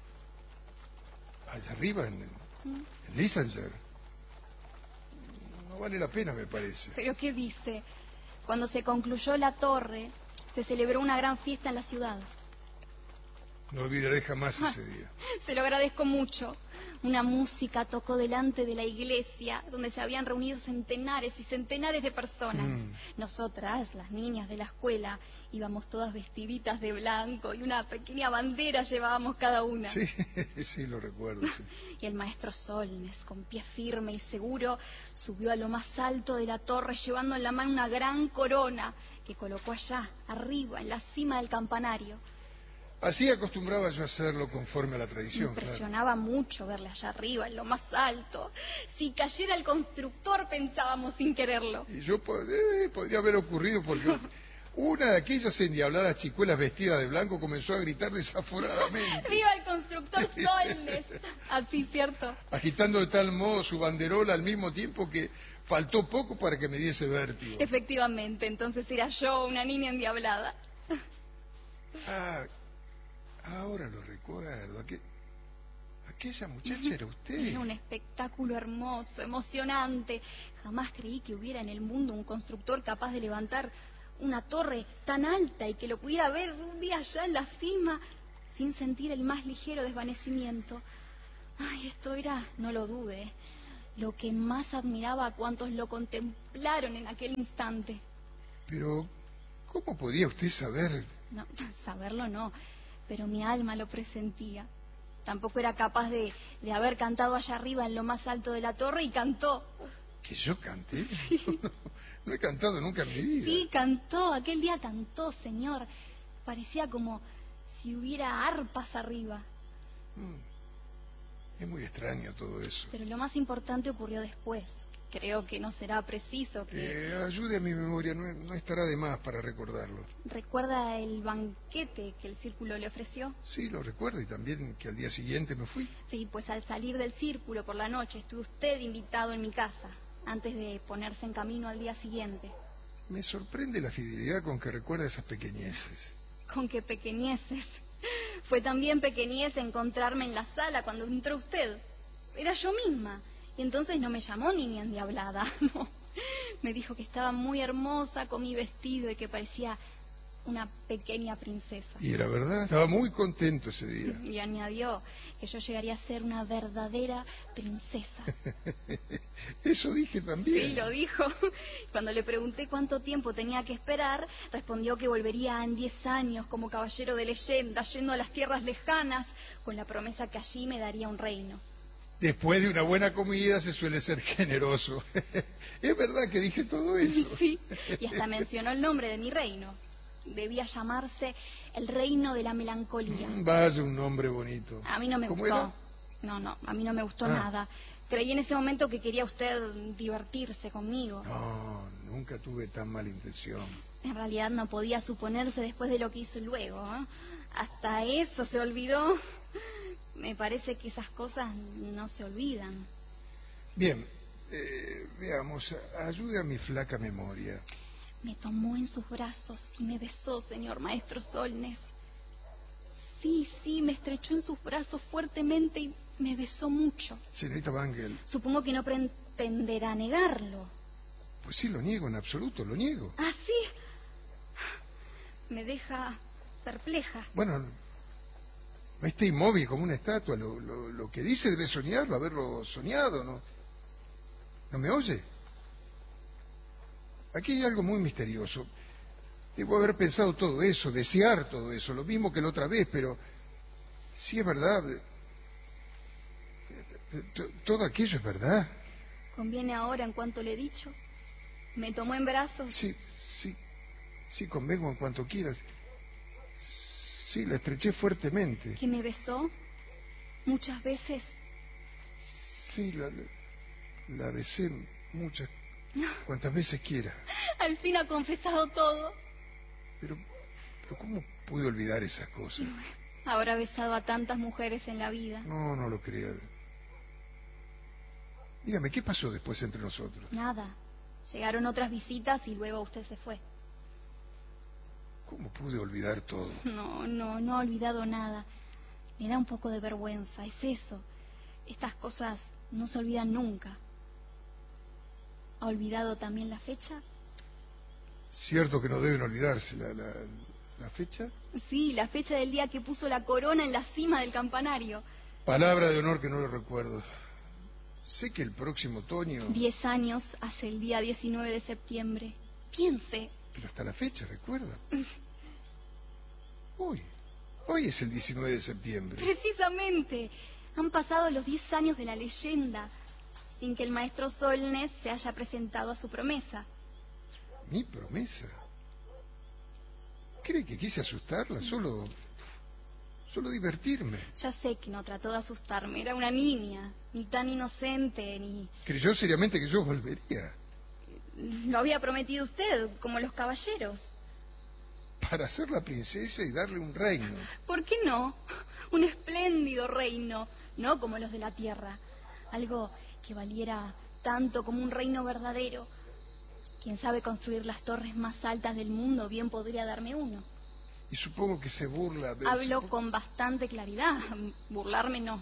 Allá arriba, en, Mm. en Lisanger. No vale la pena, me parece. ¿Pero qué dice? Cuando se concluyó la torre, se celebró una gran fiesta en la ciudad. No olvidaré jamás Ah. ese día. Se lo agradezco mucho. Una música tocó delante de la iglesia, donde se habían reunido centenares y centenares de personas. Mm. Nosotras, las niñas de la escuela, íbamos todas vestiditas de blanco y una pequeña bandera llevábamos cada una. Sí, sí, lo recuerdo. Sí. Y el maestro Solnes, con pie firme y seguro, subió a lo más alto de la torre llevando en la mano una gran corona que colocó allá, arriba, en la cima del campanario. Así acostumbraba yo a hacerlo conforme a la Me tradición, claro. impresionaba mucho verle allá arriba, en lo más alto. Si cayera el constructor, pensábamos sin quererlo. Y yo pod- eh, podría haber ocurrido porque una de aquellas endiabladas chicuelas vestidas de blanco comenzó a gritar desaforadamente, ¡Viva el constructor Solnes! Así, ¿cierto? agitando de tal modo su banderola al mismo tiempo que faltó poco para que me diese vértigo. Efectivamente, entonces era yo una niña endiablada. Ah, ahora lo recuerdo. Aqu- Aquella muchacha era usted. Era un espectáculo hermoso, emocionante. Jamás creí que hubiera en el mundo un constructor capaz de levantar una torre tan alta y que lo pudiera ver un día allá en la cima. sin sentir el más ligero desvanecimiento. Ay, esto era, no lo dude, lo que más admiraba a cuantos lo contemplaron en aquel instante. Pero, ¿cómo podía usted saber? No, saberlo no, pero mi alma lo presentía. Tampoco era capaz de, de haber cantado allá arriba en lo más alto de la torre y cantó. ¿Que yo canté? Sí. No, no he cantado nunca en mi vida. Sí, cantó, aquel día cantó, señor. Parecía como si hubiera arpas arriba. Mm. Es muy extraño todo eso. Pero lo más importante ocurrió después. Creo que no será preciso que... Eh, ayude a mi memoria, no, no estará de más para recordarlo. ¿Recuerda el banquete que el círculo le ofreció? Sí, lo recuerdo, y también que al día siguiente me fui. Sí, pues al salir del círculo por la noche estuvo usted invitado en mi casa, antes de ponerse en camino al día siguiente. Me sorprende la fidelidad con que recuerda esas pequeñeces. ¿Con qué pequeñeces? Fue también pequeñez encontrarme en la sala cuando entró usted. Era yo misma. Y entonces no me llamó ni ni endiablada, no. Me dijo que estaba muy hermosa con mi vestido y que parecía una pequeña princesa. Y era verdad, estaba muy contento ese día. Y añadió que yo llegaría a ser una verdadera princesa. Eso dije también. Sí, lo dijo. Cuando le pregunté cuánto tiempo tenía que esperar, respondió que volvería en diez años como caballero de leyenda, yendo a las tierras lejanas, con la promesa que allí me daría un reino. Después de una buena comida se suele ser generoso. Es verdad que dije todo eso. Sí, y hasta mencionó el nombre de mi reino. Debía llamarse el reino de la melancolía. Vaya, un nombre bonito. A mí no me ¿Cómo gustó. era? No, no, a mí no me gustó Ah. nada. Creí en ese momento que quería usted divertirse conmigo. No, nunca tuve tan mala intención. En realidad no podía suponerse después de lo que hizo luego, ¿eh? Hasta eso se olvidó. Me parece que esas cosas no se olvidan. Bien, eh, veamos, ayude a mi flaca memoria. Me tomó en sus brazos y me besó, señor maestro Solnes. Sí, sí, me estrechó en sus brazos fuertemente y me besó mucho. Señorita Bangel, Supongo que no pretenderá negarlo. pues sí, lo niego en absoluto, lo niego. ¿Ah, sí? Me deja perpleja. Bueno, no esté inmóvil como una estatua. Lo, lo, lo que dice debe soñarlo, haberlo soñado, ¿no? ¿No me oye? Aquí hay algo muy misterioso. Debo haber pensado todo eso, desear todo eso, lo mismo que la otra vez, pero si es verdad, t- todo aquello es verdad. ¿Conviene ahora en cuanto le he dicho? ¿Me tomó en brazos? Sí, sí, sí, convengo en cuanto quieras. Sí, la estreché fuertemente. ¿Que me besó? ¿Muchas veces? Sí, la, la, la besé muchas, cuantas veces quiera. Al fin ha confesado todo. Pero, pero ¿cómo pude olvidar esas cosas? Habrá besado a tantas mujeres en la vida. No, no lo creo. Dígame, ¿qué pasó después entre nosotros? Nada. Llegaron otras visitas y luego usted se fue. ¿Cómo pude olvidar todo? No, no, no ha olvidado nada. Me da un poco de vergüenza, es eso. Estas cosas no se olvidan nunca. ¿Ha olvidado también la fecha? Cierto que no deben olvidarse la, la, la fecha. Sí, la fecha del día que puso la corona en la cima del campanario. Palabra de honor que no lo recuerdo. Sé que el próximo otoño... Diez años hace el día diecinueve de septiembre. Piense. Pero hasta la fecha, ¿recuerda? Hoy. Hoy es el diecinueve de septiembre. Precisamente. Han pasado los diez años de la leyenda, sin que el maestro Solnes se haya presentado a su promesa. ¿Mi promesa? ¿Cree que quise asustarla? Solo... Solo divertirme. Ya sé que no trató de asustarme. Era una niña, ni tan inocente, ni... ¿Creyó seriamente que yo volvería? Lo había prometido usted, como los caballeros. Para ser la princesa y darle un reino. ¿Por qué no? Un espléndido reino, no como los de la tierra. Algo que valiera tanto como un reino verdadero. Quien sabe construir las torres más altas del mundo bien podría darme uno. Y supongo que se burla de... Hablo con bastante claridad. Burlarme no.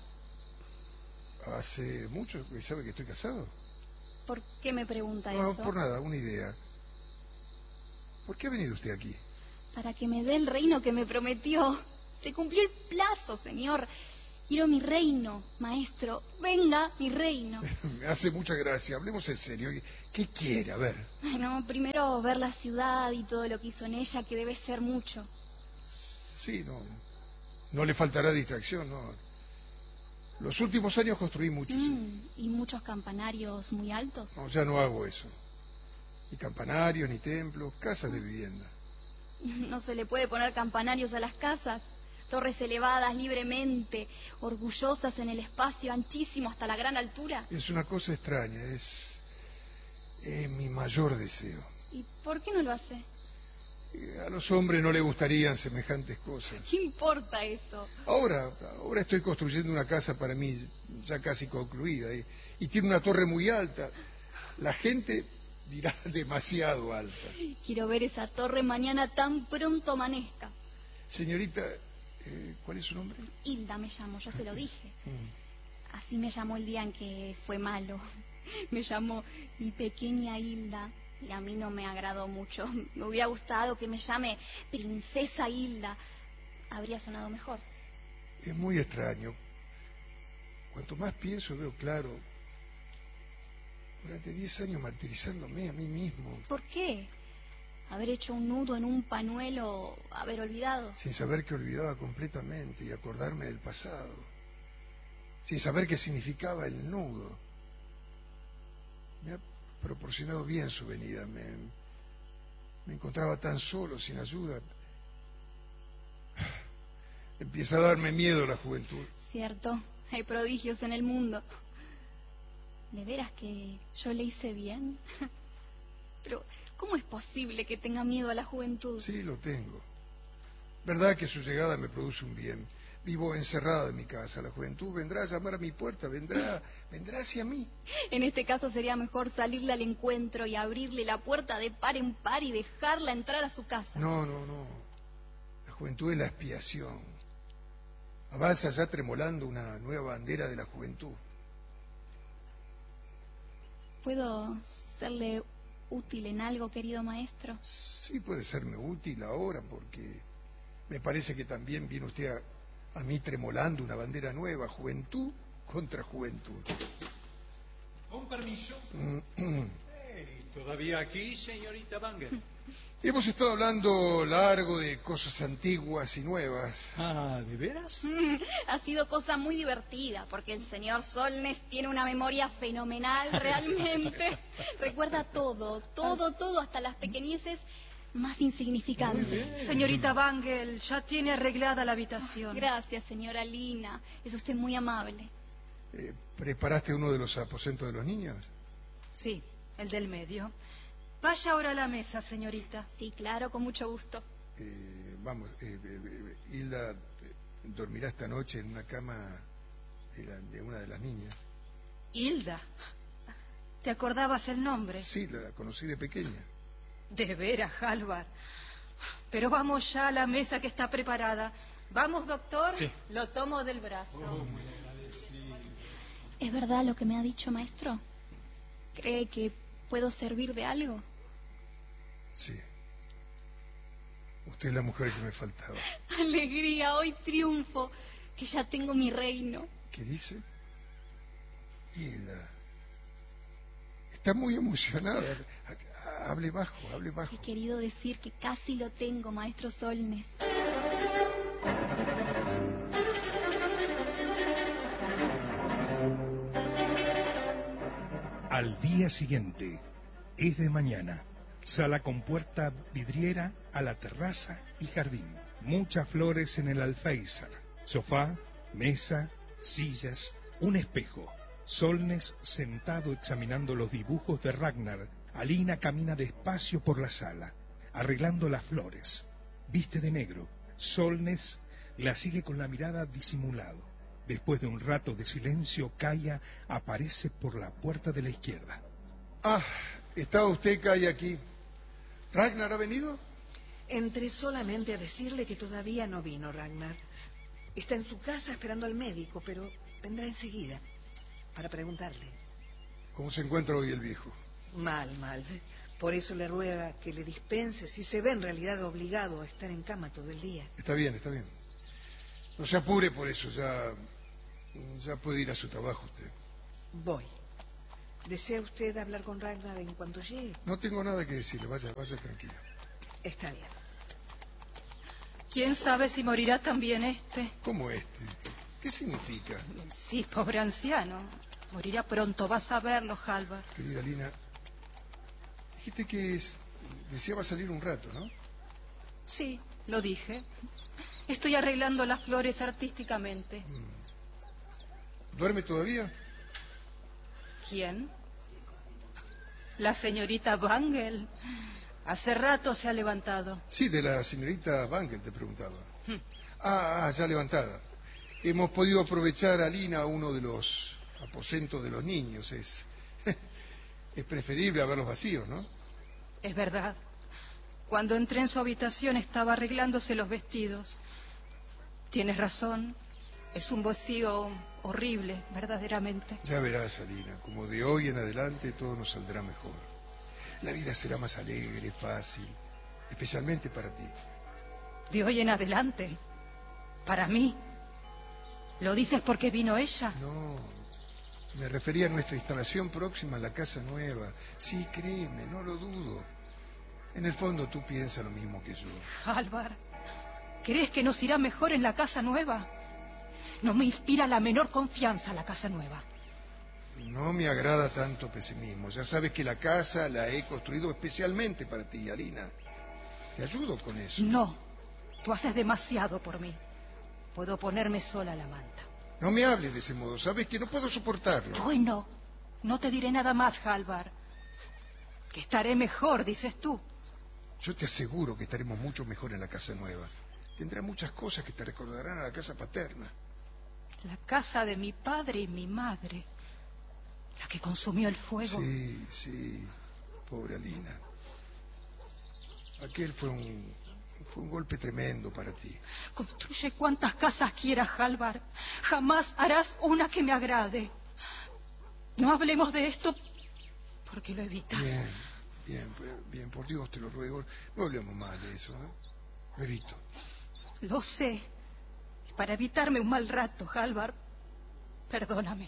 Hace mucho que sabe que estoy casado. ¿Por qué me pregunta No, eso? por nada, una idea. ¿Por qué ha venido usted aquí? Para que me dé el reino que me prometió. Se cumplió el plazo, señor. Quiero mi reino, maestro. Venga, mi reino. Me hace mucha gracia. Hablemos en serio. ¿Qué quiere? A ver. Bueno, primero ver la ciudad y todo lo que hizo en ella, que debe ser mucho. Sí, no. No le faltará distracción, ¿no? Los últimos años construí muchos. Mm, ¿Y muchos campanarios muy altos? No, ya no hago eso. Ni campanarios, ni templos, casas de vivienda. No se le puede poner campanarios a las casas. Torres elevadas libremente, orgullosas en el espacio anchísimo hasta la gran altura. Es una cosa extraña, es, es mi mayor deseo. ¿Y por qué no lo hace? A los hombres no les gustarían semejantes cosas. ¿Qué importa eso? Ahora, ahora estoy construyendo una casa para mí ya casi concluida y, y tiene una torre muy alta. La gente dirá demasiado alta. Quiero ver esa torre mañana tan pronto amanezca. Señorita, eh, ¿cuál es su nombre? Hilda me llamo, ya se lo dije. Así me llamó el día en que fue malo. Me llamó mi pequeña Hilda. Y a mí no me agradó mucho. Me hubiera gustado que me llame Princesa Hilda. Habría sonado mejor. Es muy extraño. Cuanto más pienso, veo claro. Durante diez años martirizándome a mí mismo. ¿Por qué? Haber hecho un nudo en un pañuelo, haber olvidado. Sin saber que olvidaba completamente y acordarme del pasado. Sin saber qué significaba el nudo. Me ha proporcionado bien su venida. Me, me encontraba tan solo, sin ayuda. Empieza a darme miedo la juventud. Cierto, hay prodigios en el mundo. ¿De veras que yo le hice bien? Pero, ¿cómo es posible que tenga miedo a la juventud? Sí, lo tengo. Verdad que su llegada me produce un bien. Vivo encerrada en mi casa. La juventud vendrá a llamar a mi puerta, vendrá, vendrá hacia mí. En este caso sería mejor salirle al encuentro y abrirle la puerta de par en par y dejarla entrar a su casa. No, no, no. La juventud es la expiación. Avanza ya tremolando una nueva bandera de la juventud. ¿Puedo serle útil en algo, querido maestro? Sí, puede serme útil ahora porque me parece que también viene usted a... A mí tremolando una bandera nueva, juventud contra juventud. Con permiso. Mm, mm. Hey, ¿todavía aquí, señorita Banger? Hemos estado hablando largo de cosas antiguas y nuevas. Ah, ¿de veras? Mm, ha sido cosa muy divertida, porque el señor Solnes tiene una memoria fenomenal, realmente. Recuerda todo, todo, todo, hasta las pequeñeces más insignificantes. Señorita Bangel, ya tiene arreglada la habitación. Gracias, señora Lina. Es usted muy amable. Eh, ¿Preparaste uno de los aposentos de los niños? Sí, el del medio. Vaya ahora a la mesa, señorita. Sí, claro, con mucho gusto. Eh, vamos, eh, eh, Hilda eh, dormirá esta noche en una cama de, la, de una de las niñas. Hilda. ¿Te acordabas el nombre? Sí, la conocí de pequeña. De veras, Halvar. Pero vamos ya a la mesa que está preparada. ¿Vamos, doctor? Sí. Lo tomo del brazo. Oh, muy agradecido. ¿Es verdad lo que me ha dicho, maestro? ¿Cree que puedo servir de algo? Sí. Usted es la mujer que me faltaba. Alegría, hoy triunfo, que ya tengo mi reino. ¿Qué dice? Hilda. Está muy emocionada. Hable bajo, hable bajo. He querido decir que casi lo tengo, maestro Solnes. Al día siguiente, es de mañana. Sala con puerta vidriera a la terraza y jardín. Muchas flores en el alféizar. Sofá, mesa, sillas, un espejo. Solnes sentado examinando los dibujos de Ragnar. Alina camina despacio por la sala, arreglando las flores. Viste de negro. Solnes la sigue con la mirada disimulado. Después de un rato de silencio, Kaya aparece por la puerta de la izquierda. Ah, ¿está usted, Kaya, aquí? ¿Ragnar ha venido? Entré solamente a decirle que todavía no vino Ragnar. Está en su casa esperando al médico, pero vendrá enseguida para preguntarle. ¿Cómo se encuentra hoy el viejo? Mal, mal. Por eso le ruega que le dispense si se ve en realidad obligado a estar en cama todo el día. Está bien, está bien. No se apure por eso, ya, ya puede ir a su trabajo usted. Voy. ¿Desea usted hablar con Ragnar en cuanto llegue? No tengo nada que decirle, vaya, vaya tranquila. Está bien. ¿Quién sabe si morirá también este? ¿Cómo este? ¿Qué significa? Sí, pobre anciano. Morirá pronto, vas a verlo, Halvar. Querida Lina, dijiste que es, deseaba salir un rato, ¿no? Sí, lo dije. Estoy arreglando las flores artísticamente. ¿Duerme todavía? ¿Quién? La señorita Bangel. Hace rato se ha levantado. Sí, de la señorita Bangel te preguntaba. Hmm. Ah, ah, ya levantada. Hemos podido aprovechar a Lina uno de los aposentos de los niños. Es, es preferible a verlos vacíos, ¿no? Es verdad. Cuando entré en su habitación estaba arreglándose los vestidos. Tienes razón. Es un vacío horrible, verdaderamente. Ya verás, Alina, como de hoy en adelante todo nos saldrá mejor. La vida será más alegre, fácil, especialmente para ti. ¿De hoy en adelante? ¿Para mí? ¿Lo dices porque vino ella? No, me refería a nuestra instalación próxima en la casa nueva. Sí, créeme, no lo dudo. En el fondo tú piensas lo mismo que yo. Halvar, ¿crees que nos irá mejor en la casa nueva? No me inspira la menor confianza la casa nueva. No me agrada tanto pesimismo. Ya sabes que la casa la he construido especialmente para ti, Alina. Te ayudo con eso. No, tú haces demasiado por mí. Puedo ponerme sola la manta. No me hables de ese modo. Sabes que no puedo soportarlo. Hoy no. No te diré nada más, Halvar. Que estaré mejor, dices tú. Yo te aseguro que estaremos mucho mejor en la casa nueva. Tendrá muchas cosas que te recordarán a la casa paterna. La casa de mi padre y mi madre. La que consumió el fuego. Sí, sí. Pobre Alina. Aquel fue un, fue un golpe tremendo para ti. Construye cuantas casas quieras, Halvar. Jamás harás una que me agrade. No hablemos de esto porque lo evitas. Bien, bien, bien, por Dios te lo ruego. No hablemos más de eso, ¿no? Lo evito. Lo sé. Y para evitarme un mal rato, Halvar, perdóname.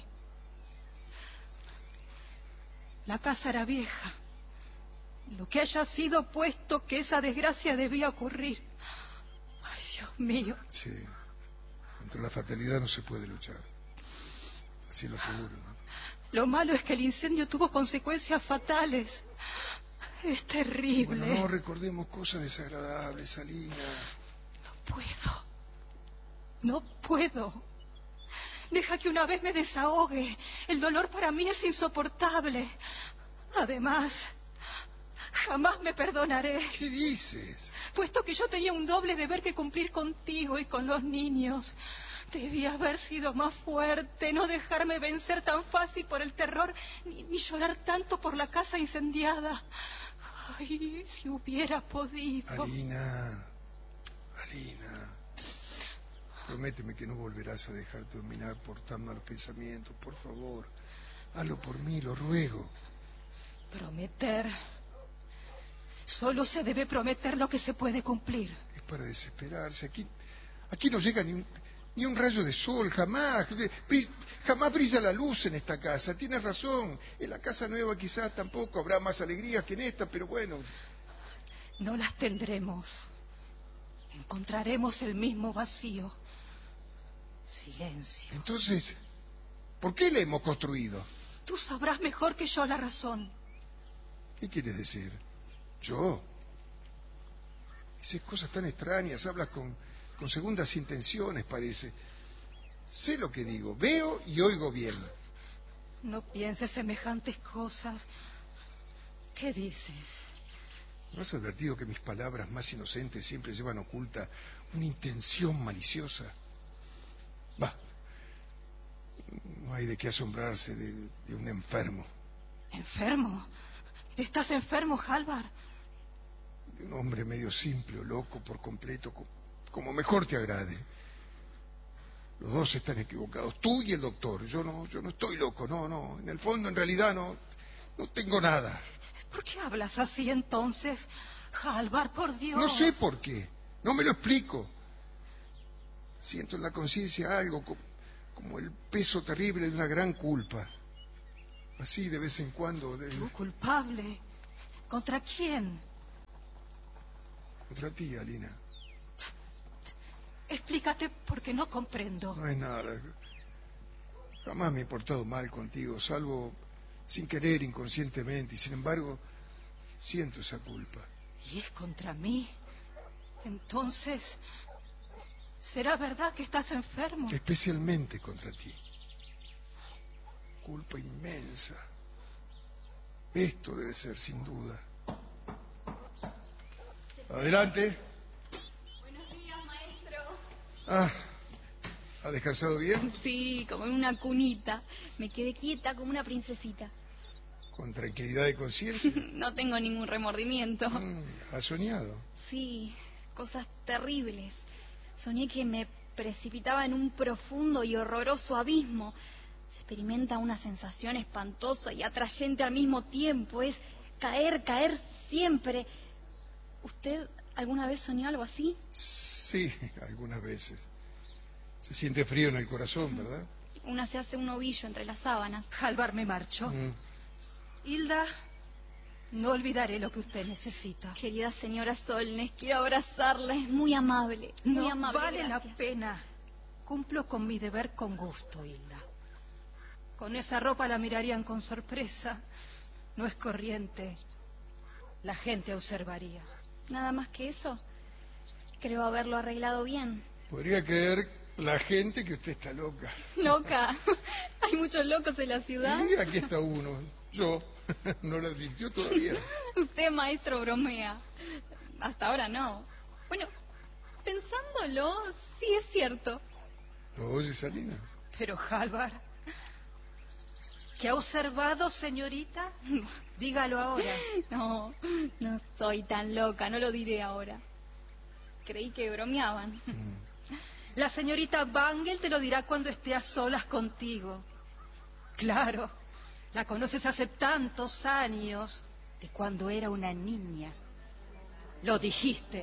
La casa era vieja. Lo que haya sido, puesto que esa desgracia debía ocurrir. Ay, Dios mío. Sí. Contra la fatalidad no se puede luchar. Así lo aseguro, ¿no? Lo malo es que el incendio tuvo consecuencias fatales. Es terrible. Bueno, no recordemos cosas desagradables, Alina. No puedo. No puedo. Deja que una vez me desahogue. El dolor para mí es insoportable. Además, jamás me perdonaré. ¿Qué dices? Puesto que yo tenía un doble deber que cumplir contigo y con los niños. Debía haber sido más fuerte, no dejarme vencer tan fácil por el terror, ni, ni llorar tanto por la casa incendiada. Ay, si hubiera podido. Alina, Alina, prométeme que no volverás a dejarte dominar por tan malos pensamientos, por favor. Hazlo por mí, lo ruego. Prometer. Solo se debe prometer lo que se puede cumplir. Es para desesperarse. Aquí, aquí no llega ni un... Ni un rayo de sol, jamás. Jamás brilla la luz en esta casa. Tienes razón. En la casa nueva quizás tampoco habrá más alegrías que en esta, pero bueno. No las tendremos. Encontraremos el mismo vacío. Silencio. Entonces, ¿por qué la hemos construido? Tú sabrás mejor que yo la razón. ¿Qué quieres decir? ¿Yo? Dices cosas tan extrañas, hablas con... con segundas intenciones, parece. Sé lo que digo, veo y oigo bien. No pienses semejantes cosas. ¿Qué dices? ¿No has advertido que mis palabras más inocentes siempre llevan oculta una intención maliciosa? Va, no hay de qué asombrarse de, de un enfermo. ¿Enfermo? ¿Estás enfermo, Halvar? De un hombre medio simple o loco por completo, como, como mejor te agrade. Los dos están equivocados, tú y el doctor. Yo no, yo no estoy loco, no, no. En el fondo, en realidad, no, no tengo nada. ¿Por qué hablas así entonces, Halvar, por Dios? No sé por qué, no me lo explico. Siento en la conciencia algo co- como el peso terrible de una gran culpa. Así de vez en cuando... De... ¿Tú culpable? ¿Contra quién? Contra ti, Alina. Explícate porque no comprendo. No es nada. Jamás me he portado mal contigo, salvo sin querer, inconscientemente, y sin embargo siento esa culpa. ¿Y es contra mí? Entonces, ¿será verdad que estás enfermo? Especialmente contra ti. Culpa inmensa. Esto debe ser, sin duda. Adelante. Buenos días, maestro. Ah, ¿ha descansado bien? Sí, como en una cunita. Me quedé quieta como una princesita. ¿Con tranquilidad de conciencia? No tengo ningún remordimiento. Mm, ¿has soñado? Sí, cosas terribles. Soñé que me precipitaba en un profundo y horroroso abismo. Se experimenta una sensación espantosa y atrayente al mismo tiempo. Es caer, caer siempre. ¿Usted alguna vez soñó algo así? Sí, algunas veces. Se siente frío en el corazón, ¿verdad? Una se hace un ovillo entre las sábanas. Halvar, me marcho. Mm. Hilda, no olvidaré lo que usted necesita. Querida señora Solnes, quiero abrazarla. Es muy amable. Muy No amable, vale gracias. la pena. Cumplo con mi deber con gusto, Hilda. Con esa ropa la mirarían con sorpresa. No es corriente. La gente observaría. Nada más que eso. Creo haberlo arreglado bien. Podría creer la gente que usted está loca. Loca. Hay muchos locos en la ciudad. Y aquí está uno. Yo. ¿No lo advirtió todavía? Usted, maestro, bromea. Hasta ahora no. Bueno, pensándolo, sí es cierto. ¿Lo oyes, Alina? Pero, Halvar, ¿qué ha observado, señorita? Dígalo ahora. No, no soy tan loca, no lo diré ahora. Creí que bromeaban. La señorita Bangel te lo dirá cuando esté a solas contigo. Claro, la conoces hace tantos años, de cuando era una niña. Lo dijiste.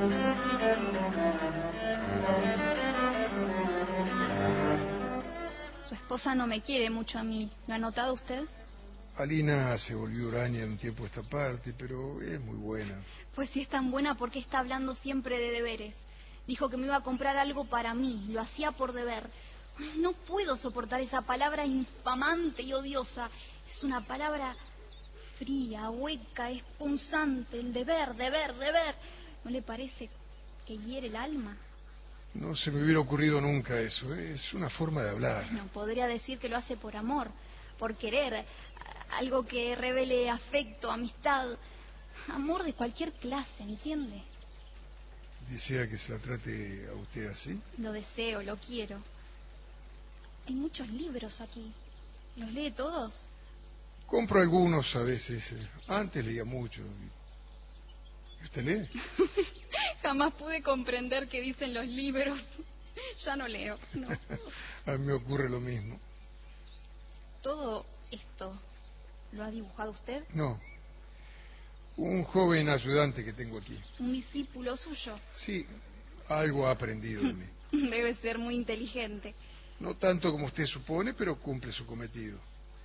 Su esposa no me quiere mucho a mí. ¿Lo ha notado usted? Alina se volvió huraña en un tiempo a esta parte, pero es muy buena. Pues si es tan buena, ¿por qué está hablando siempre de deberes? Dijo que me iba a comprar algo para mí, lo hacía por deber. No puedo soportar esa palabra infamante y odiosa. Es una palabra fría, hueca, es punzante. El deber, deber, deber. ¿No le parece que hiere el alma? No se me hubiera ocurrido nunca eso. ¿eh? Es una forma de hablar. No podría decir que lo hace por amor, por querer, algo que revele afecto, amistad, amor de cualquier clase, ¿entiende? ¿Desea que se la trate a usted así? Lo deseo, lo quiero. Hay muchos libros aquí. ¿Los lee todos? Compro algunos a veces. Antes leía mucho. ¿Y usted lee? Jamás pude comprender qué dicen los libros. Ya no leo, no. A mí me ocurre lo mismo. ¿Todo esto lo ha dibujado usted? No. Un joven ayudante que tengo aquí. ¿Un discípulo suyo? Sí, algo ha aprendido de mí. Debe ser muy inteligente. No tanto como usted supone, pero cumple su cometido.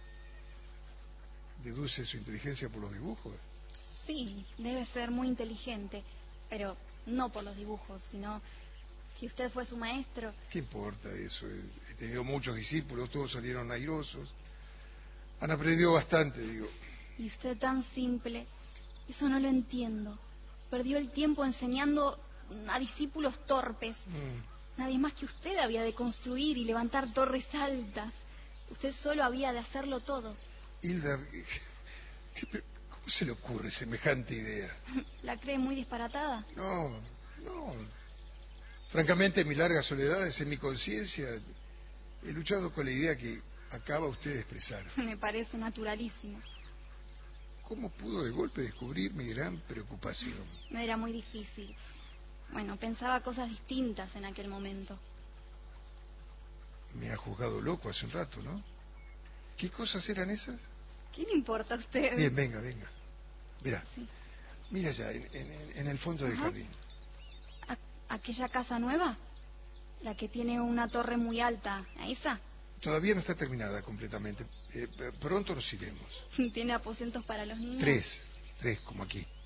¿Deduce su inteligencia por los dibujos? Sí, debe ser muy inteligente, pero no por los dibujos, sino si usted fue su maestro. ¿Qué importa eso? He tenido muchos discípulos, todos salieron airosos. Han aprendido bastante, digo. Y usted tan simple, eso no lo entiendo. Perdió el tiempo enseñando a discípulos torpes. Mm. Nadie más que usted había de construir y levantar torres altas. Usted solo había de hacerlo todo. Hilda, ¿cómo se le ocurre semejante idea? ¿La cree muy disparatada? No, no. Francamente, en mis largas soledades, en mi conciencia, he luchado con la idea que acaba usted de expresar. Me parece naturalísimo. ¿Cómo pudo de golpe descubrir mi gran preocupación? No era muy difícil. Bueno, pensaba cosas distintas en aquel momento. Me ha juzgado loco hace un rato, ¿no? ¿Qué cosas eran esas? ¿Qué le importa a usted? Bien, venga, venga. Mira, Sí. mira allá, en, en, en el fondo del Ajá. jardín. ¿Aquella casa nueva? La que tiene una torre muy alta, ¿a esa? Todavía no está terminada completamente. Eh, pronto nos iremos. ¿Tiene aposentos para los niños? Tres, tres como aquí.